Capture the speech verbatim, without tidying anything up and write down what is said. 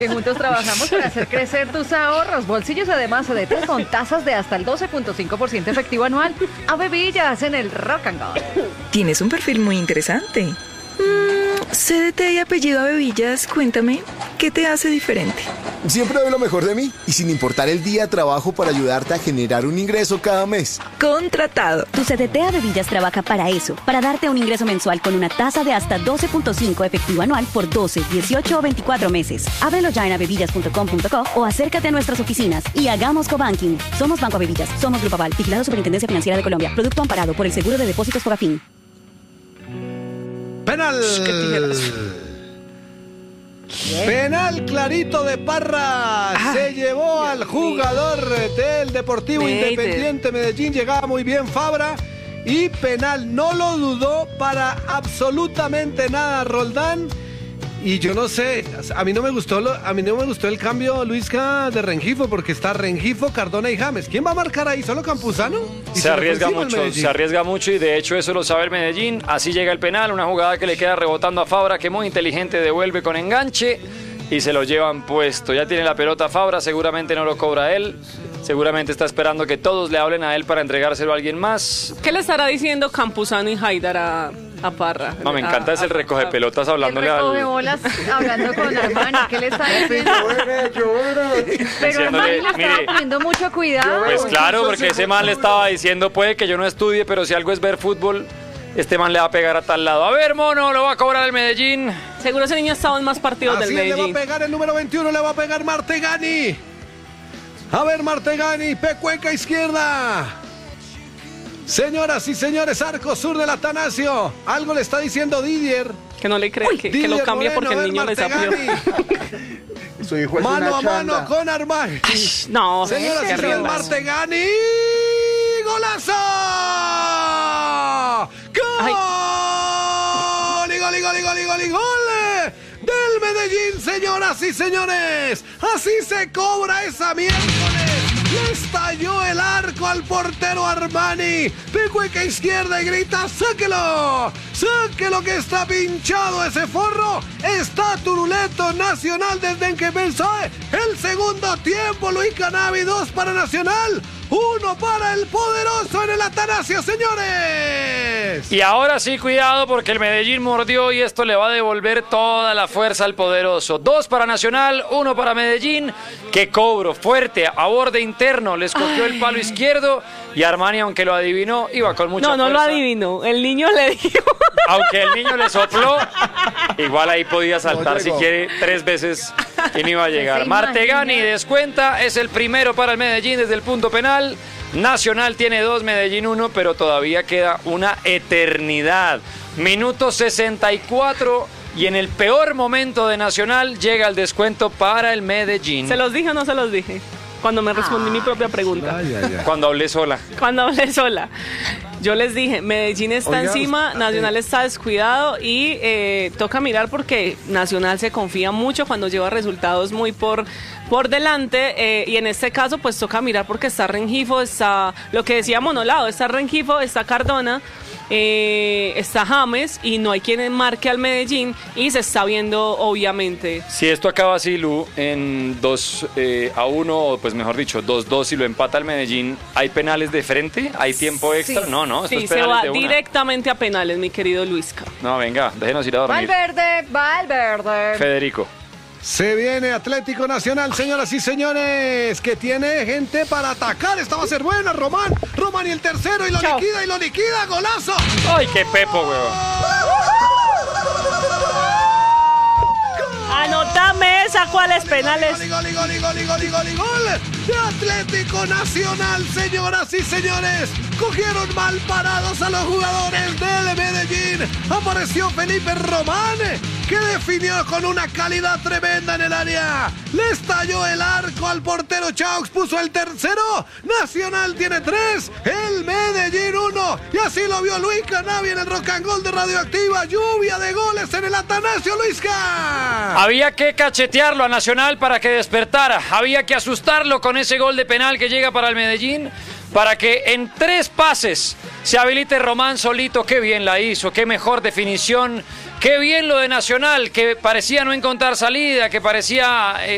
Que juntos trabajamos para hacer crecer tus ahorros. Bolsillos además C D T con tasas de hasta el doce punto cinco por ciento efectivo anual. A Bebillas en el Rock and Gold. Tienes un perfil muy interesante. Mm, C D T y apellido Bebillas, cuéntame, ¿qué te hace diferente? Siempre doy lo mejor de mí y sin importar el día trabajo para ayudarte a generar un ingreso cada mes. Contratado. Tu C D T a Bebillas trabaja para eso, para darte un ingreso mensual con una tasa de hasta doce punto cinco efectivo anual por doce, dieciocho o veinticuatro meses. Ábrelo ya en abebillas punto com punto co o acércate a nuestras oficinas y hagamos cobanking. Somos Banco Bebillas, somos Grupo Aval, vigilado Superintendencia Financiera de Colombia. Producto amparado por el Seguro de Depósitos Fogafín. Penal. Penal clarito de Parra. Ah, se llevó al jugador del Deportivo Medellín. Independiente Medellín. Llegaba muy bien Fabra. Y penal, no lo dudó para absolutamente nada Roldán. Y yo no sé, a mí no me gustó lo, a mí no me gustó el cambio, Luisca, de Rengifo, porque está Rengifo, Cardona y James. ¿Quién va a marcar ahí? ¿Solo Campuzano? Se arriesga mucho, se arriesga mucho y de hecho eso lo sabe el Medellín. Así llega el penal, una jugada que le queda rebotando a Fabra, que muy inteligente devuelve con enganche y se lo llevan puesto. Ya tiene la pelota Fabra, seguramente no lo cobra él. Seguramente está esperando que todos le hablen a él para entregárselo a alguien más. ¿Qué le estará diciendo Campuzano y Haidar a, a Parra? No, me encanta, a, es el recoge pelotas hablándole el recoge al... bolas hablando con Armani. ¿Qué le está diciendo? Pero Armani le estaba mire, poniendo mucho cuidado. Pues claro, porque ese man le estaba diciendo, puede que yo no estudie, pero si algo es ver fútbol, este man le va a pegar a tal lado. A ver, mono, lo va a cobrar el Medellín. Seguro ese niño estaba en más partidos Así del Medellín. le va a pegar el número veintiuno, le va a pegar Martegani. A ver, Martegani, Pecueca izquierda. Señoras y señores, arco sur del Atanasio. Algo le está diciendo Didier. Que no le cree, que, que lo cambie Moreno, porque el ver, niño le sapió. Su hijo es mano una a mano chanda. con Armani. No, señoras y qué señores, riendas. Martegani. ¡Golazo! ¡Gol! ¡Y gol, y gol, y gol, y gol, y gol! Del Medellín, señoras y señores. Así se cobra esa miércoles. Le estalló el arco al portero Armani. Pecueca izquierda y grita, ¡sáquelo! ¡Sáquelo que está pinchado ese forro! Está Turuleto Nacional desde que pensó el segundo tiempo. Luis Canavi, dos para Nacional. Uno para el poderoso en el Atanasio, señores. Y ahora sí, cuidado, porque el Medellín mordió y esto le va a devolver toda la fuerza al poderoso. Dos para Nacional, uno para Medellín. ¡Qué cobro! Fuerte, a borde interno. Le escogió el palo izquierdo y Armani, aunque lo adivinó, iba con mucha No, no fuerza. lo adivinó. El niño le dijo. Aunque el niño le sopló, igual ahí podía saltar si quiere tres veces y no iba a llegar. Martegani descuenta, es el primero para el Medellín desde el punto penal. Nacional tiene dos, Medellín uno, pero todavía queda una eternidad. Minuto sesenta y cuatro y en el peor momento de Nacional llega el descuento para el Medellín. ¿Se los dije o no se los dije? Cuando me respondí ah. mi propia pregunta. Ay, ay, ay. Cuando hablé sola. Cuando hablé sola. Yo les dije, Medellín está Oiga, encima, usted, Nacional eh. está descuidado y eh, toca mirar porque Nacional se confía mucho cuando lleva resultados muy por, por delante eh, y en este caso pues toca mirar porque está Rengifo, está lo que decía Monolado, está Rengifo, está Cardona, eh, está James y no hay quien marque al Medellín y se está viendo obviamente. Si esto acaba así, Lu, en dos a uno, o pues mejor dicho, dos dos y lo empata el Medellín, ¿hay penales de frente? ¿Hay tiempo extra? Sí. No, no, esto sí, es se penales va de una. directamente a penales, mi querido Luisca. No, venga, déjenos ir a dormir. Valverde, Valverde. Federico. Se viene Atlético Nacional, señoras y señores, que tiene gente para atacar. Esta va a ser buena, Román. Román y el tercero, y lo Chao. liquida, y lo liquida. ¡Golazo! ¡Ay, qué pepo, weón! Anótame esa, ¿cuáles penales? Gol, y gol, y gol, y gol, y gol, y gol, y gol de Atlético Nacional, señoras y señores. Cogieron mal parados a los jugadores del Medellín. Apareció Felipe Román, que definió con una calidad tremenda en el área. Le estalló el arco al portero Chaux, puso el tercero. Nacional tiene tres, el Medellín uno. Y así lo vio Luis Canavi en el Rock and Gold de Radioactiva. Lluvia de goles en el Atanasio, Luisca. Había que cachetearlo a Nacional para que despertara. Había que asustarlo con ese gol de penal que llega para el Medellín, para que en tres pases se habilite Román solito. Qué bien la hizo, qué mejor definición, qué bien lo de Nacional, que parecía no encontrar salida, que parecía... Eh,